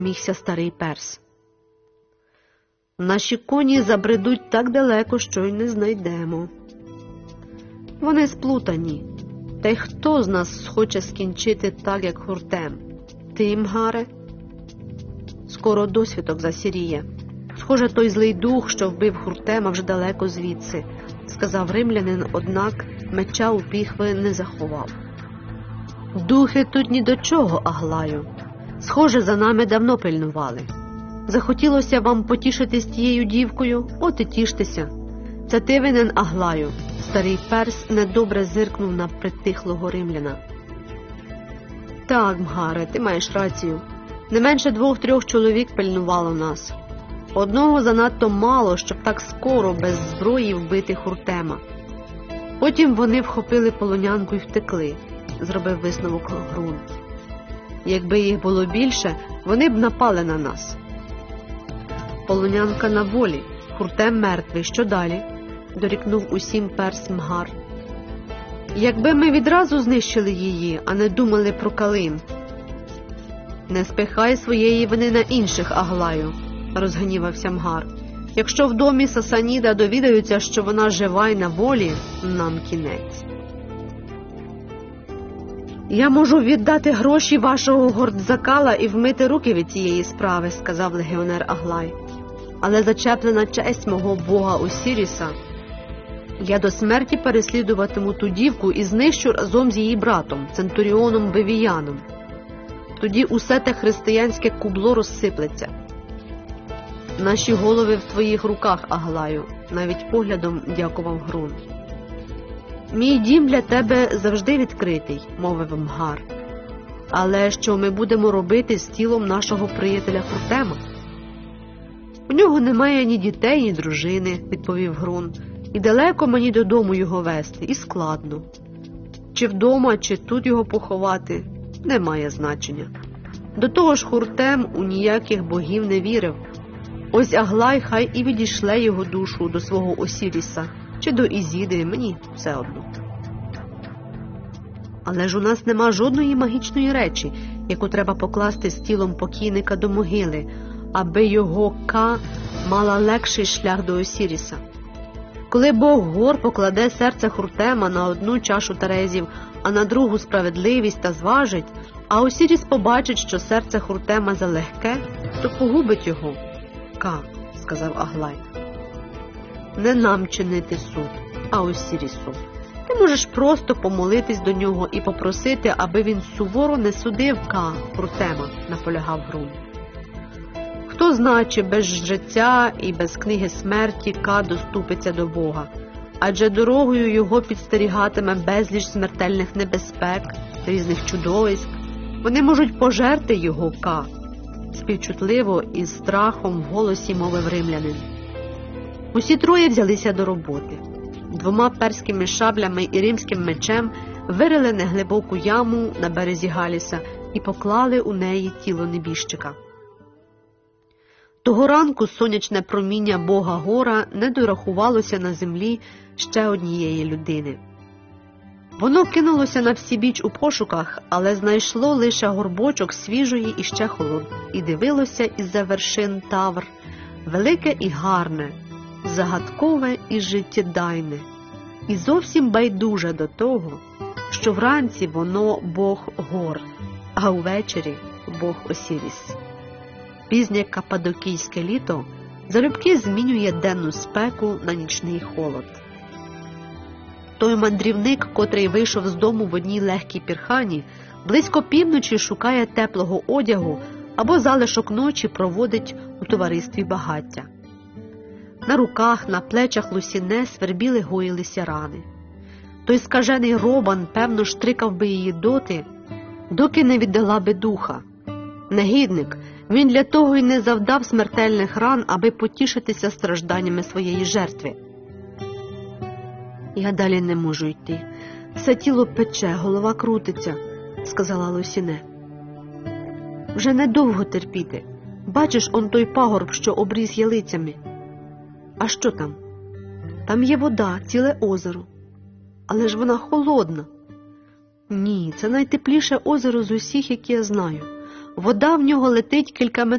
мігся старий перс. Наші коні забредуть так далеко, що й не знайдемо. Вони сплутані. Та й хто з нас схоче скінчити так, як Хуртем? Ти, Мгаре? Скоро досвідок засіріє. Схоже, той злий дух, що вбив Хуртема, вже далеко звідси, сказав римлянин, однак меча у піхви не заховав. Духи тут ні до чого, Аглаю. Схоже, за нами давно пильнували. Захотілося вам потішитись тією дівкою? От і тіштеся. Це ти винен, Аглаю. Старий перс недобре зиркнув на притихлого римляна. Так, Мгаре, ти маєш рацію. Не менше 2-3 чоловік пильнувало нас. Одного занадто мало, щоб так скоро без зброї вбити Хуртема. Потім вони вхопили полонянку і втекли, зробив висновок Грун. Якби їх було більше, вони б напали на нас. Полонянка на волі, Хуртем мертвий, що далі? Дорікнув усім перс Мгар. Якби ми відразу знищили її, а не думали про Калин. Не спихай своєї вини на інших, Аглаю, розгнівався Мгар. Якщо в домі Сасаніда довідаються, що вона жива й на волі, нам кінець. Я можу віддати гроші вашого гордзакала і вмити руки від цієї справи, сказав легіонер Аглай. Але зачеплена честь мого бога Осіріса. Я до смерті переслідуватиму ту дівку і знищу разом з її братом, центуріоном Вивіяном. Тоді усе те християнське кубло розсиплеться. Наші голови в твоїх руках, Аглаю, навіть поглядом дякував Грун. Мій дім для тебе завжди відкритий, мовив Мгар. Але що ми будемо робити з тілом нашого приятеля Хуртема? У нього немає ні дітей, ні дружини, відповів Грун. І далеко мені додому його вести, і складно. Чи вдома, чи тут його поховати, не має значення. До того ж Хуртем у ніяких богів не вірив. Ось Аглай хай і відійшле його душу до свого Осіріса, чи до Ізіди, мені все одно. Але ж у нас нема жодної магічної речі, яку треба покласти з тілом покійника до могили, аби його Ка мала легший шлях до Осіріса. Коли Бог гор покладе серце Хуртема на одну чашу терезів, а на другу справедливість та зважить, а Осіріс побачить, що серце Хуртема залегке, то погубить його. Ка, сказав Аглай. Не нам чинити суд, а Осірісу. Ти можеш просто помолитись до нього і попросити, аби він суворо не судив Ка Хуртема, наполягав Грун. Хто знає, чи без життя і без книги смерті Ка доступиться до Бога, адже дорогою його підстерігатиме безліч смертельних небезпек, різних чудовиськ. Вони можуть пожерти його Ка, співчутливо і з страхом в голосі мовив римлянин. Усі троє взялися до роботи. 2 перськими шаблями і римським мечем вирили неглибоку яму на березі Галіса і поклали у неї тіло небіжчика. Того ранку сонячне проміння бога Гора не дорахувалося на землі ще однієї людини. Воно кинулося на всібіч у пошуках, але знайшло лише горбочок свіжої і ще холодної, і дивилося із-за вершин Тавр, велике і гарне, загадкове і життєдайне, і зовсім байдуже до того, що вранці воно бог Гор, а увечері бог Осіріс. Пізнє каппадокійське літо залюбки змінює денну спеку на нічний холод. Той мандрівник, котрий вийшов з дому в одній легкій пірхані, близько півночі шукає теплого одягу або залишок ночі проводить у товаристві багаття. На руках, на плечах Лусіне свербіли гоїлися рани. Той скажений Робан, певно, штрикав би її доки не віддала би духа. Негідник, він для того й не завдав смертельних ран, аби потішитися стражданнями своєї жертви. «Я далі не можу йти. Все тіло пече, голова крутиться», – сказала Лусіне. «Вже недовго терпіти. Бачиш он той пагорб, що обріс ялицями? А що там? Там є вода, ціле озеро. Але ж вона холодна». «Ні, це найтепліше озеро з усіх, які я знаю. Вода в нього летить кількаметровими